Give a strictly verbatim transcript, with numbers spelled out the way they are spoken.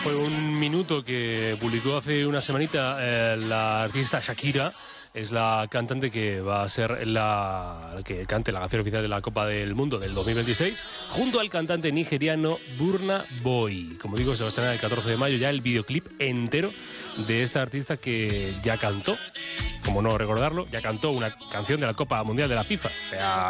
Fue un minuto que publicó hace una semanita eh, la artista Shakira. Es la cantante que va a ser la, la que cante la canción oficial de la Copa del Mundo del dos mil veintiséis, junto al cantante nigeriano Burna Boy. Como digo, se va a estrenar el catorce de mayo ya el videoclip entero de esta artista que ya cantó, como no recordarlo, ya cantó una canción de la Copa Mundial de la FIFA. O sea,